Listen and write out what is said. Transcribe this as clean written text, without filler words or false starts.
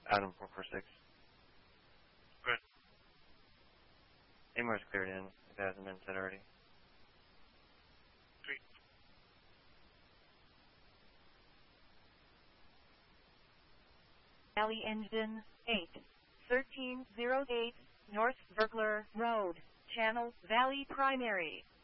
Adam 446. Good. Amor's cleared in, if it hasn't been said already. Sweet. Valley Engine 8, 1308 North Vergler Road, Channel Valley Primary.